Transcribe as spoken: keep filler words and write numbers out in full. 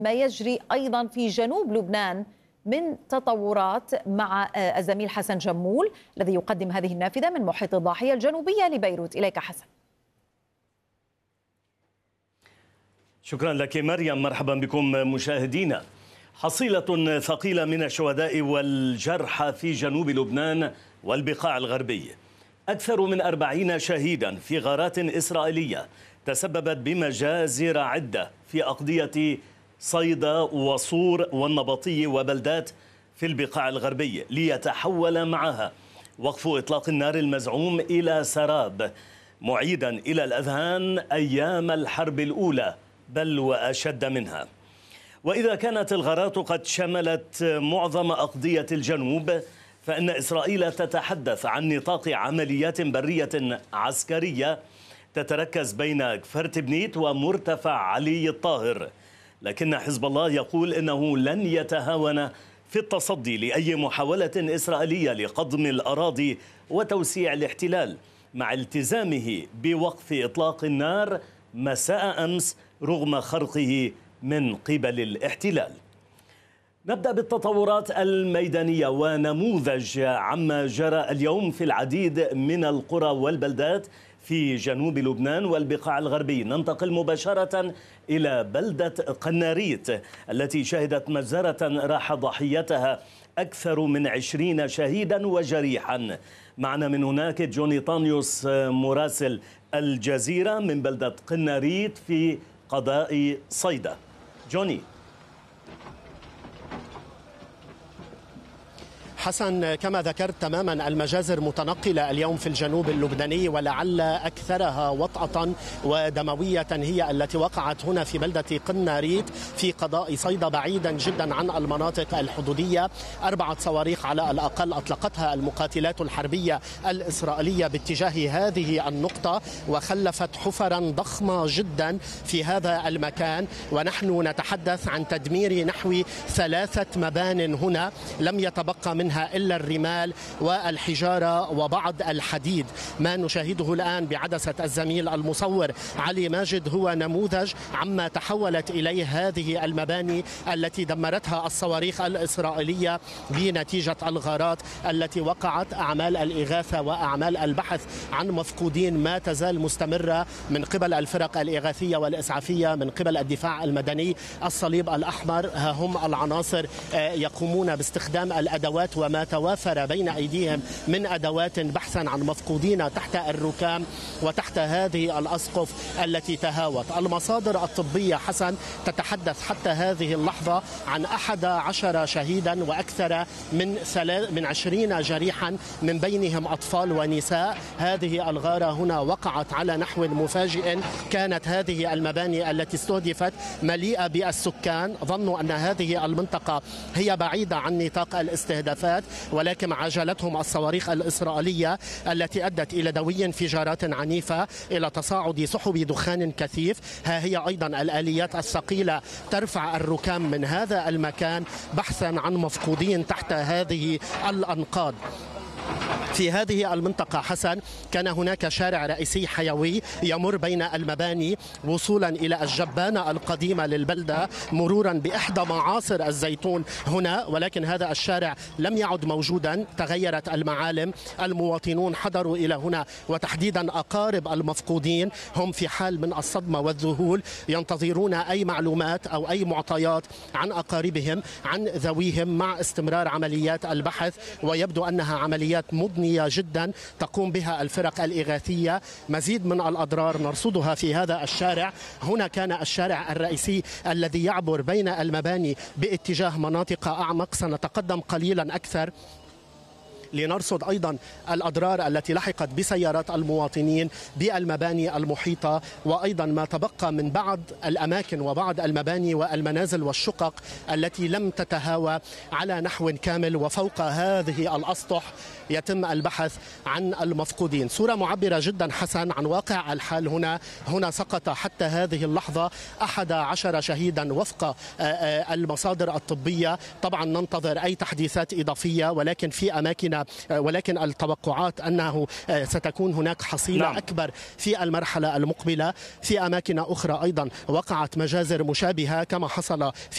ما يجري أيضا في جنوب لبنان من تطورات مع الزميل حسن جمول الذي يقدم هذه النافذة من محيط الضاحية الجنوبية لبيروت. إليك حسن. شكرا لك مريم، مرحبا بكم مشاهدينا. حصيلة ثقيلة من الشهداء والجرحى في جنوب لبنان والبقاع الغربية، أكثر من أربعين شهيدا في غارات إسرائيلية تسببت بمجازر عدة في أقضية صيدا وصور والنبطية وبلدات في البقاع الغربية، ليتحول معها وقف إطلاق النار المزعوم إلى سراب، معيدا إلى الأذهان أيام الحرب الأولى بل وأشد منها. وإذا كانت الغارات قد شملت معظم أقضية الجنوب، فإن إسرائيل تتحدث عن نطاق عمليات برية عسكرية تتركز بين كفرت بنيت ومرتفع علي الطاهر، لكن حزب الله يقول إنه لن يتهاون في التصدي لأي محاولة إسرائيلية لقضم الأراضي وتوسيع الاحتلال، مع التزامه بوقف إطلاق النار مساء أمس رغم خرقه من قبل الاحتلال. نبدأ بالتطورات الميدانية ونموذج عما جرى اليوم في العديد من القرى والبلدات في جنوب لبنان والبقاع الغربي. ننتقل مباشرة إلى بلدة قناريت التي شهدت مجزرة راح ضحيتها أكثر من عشرين شهيدا وجريحا. معنا من هناك جوني طانيوس مراسل الجزيرة من بلدة قناريت في قضاء صيدا. جوني. حسن، كما ذكرت تماما المجازر متنقلة اليوم في الجنوب اللبناني، ولعل أكثرها وطأة ودموية هي التي وقعت هنا في بلدة قناريت في قضاء صيدا بعيدا جدا عن المناطق الحدودية. أربعة صواريخ على الأقل أطلقتها المقاتلات الحربية الإسرائيلية باتجاه هذه النقطة، وخلفت حفرا ضخمة جدا في هذا المكان، ونحن نتحدث عن تدمير نحو ثلاثة مبان هنا، لم يتبقى منها إلا الرمال والحجارة وبعض الحديد. ما نشاهده الآن بعدسة الزميل المصور علي ماجد هو نموذج عما تحولت إليه هذه المباني التي دمرتها الصواريخ الإسرائيلية بنتيجة الغارات التي وقعت. أعمال الإغاثة وأعمال البحث عن مفقودين ما تزال مستمرة من قبل الفرق الإغاثية والإسعافية، من قبل الدفاع المدني، الصليب الأحمر. ها هم العناصر يقومون باستخدام الأدوات وما توافر بين أيديهم من أدوات بحثا عن مفقودين تحت الركام وتحت هذه الأسقف التي تهاوت. المصادر الطبية حسن تتحدث حتى هذه اللحظة عن أحد عشر شهيدا وأكثر من من عشرين جريحا، من بينهم أطفال ونساء. هذه الغارة هنا وقعت على نحو مفاجئ. كانت هذه المباني التي استهدفت مليئة بالسكان، ظنوا أن هذه المنطقة هي بعيدة عن نطاق الاستهدافات، ولكن عجلتهم الصواريخ الإسرائيلية التي أدت إلى دوي انفجارات عنيفة، إلى تصاعد سحب دخان كثيف. ها هي أيضا الآليات الثقيلة ترفع الركام من هذا المكان بحثا عن مفقودين تحت هذه الأنقاض. في هذه المنطقة حسن كان هناك شارع رئيسي حيوي يمر بين المباني وصولا إلى الجبانة القديمة للبلدة، مرورا بإحدى معاصر الزيتون هنا، ولكن هذا الشارع لم يعد موجودا، تغيرت المعالم. المواطنون حضروا إلى هنا، وتحديدا أقارب المفقودين هم في حال من الصدمة والذهول، ينتظرون أي معلومات أو أي معطيات عن أقاربهم، عن ذويهم، مع استمرار عمليات البحث. ويبدو أنها عمليات مضنية جدا تقوم بها الفرق الإغاثية. مزيد من الأضرار نرصدها في هذا الشارع. هنا كان الشارع الرئيسي الذي يعبر بين المباني باتجاه مناطق أعمق. سنتقدم قليلا أكثر لنرصد أيضا الأضرار التي لحقت بسيارات المواطنين بالمباني المحيطة، وأيضا ما تبقى من بعض الأماكن وبعض المباني والمنازل والشقق التي لم تتهاوى على نحو كامل. وفوق هذه الأسطح يتم البحث عن المفقودين. صورة معبرة جدا حسن عن واقع الحال هنا. هنا سقط حتى هذه اللحظة أحد عشر شهيدا وفق المصادر الطبية. طبعا ننتظر أي تحديثات إضافية، ولكن في أماكن ولكن التوقعات أنه ستكون هناك حصيلة نعم. أكبر في المرحلة المقبلة. في أماكن أخرى أيضا وقعت مجازر مشابهة كما حصل في